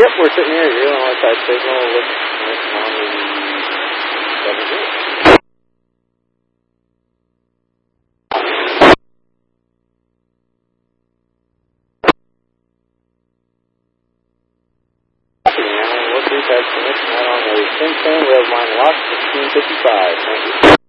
Yep, we're sitting here. You're on outside signal with Monty 17. We'll see that permission out on a 1010 red line lock 1655. Thank you.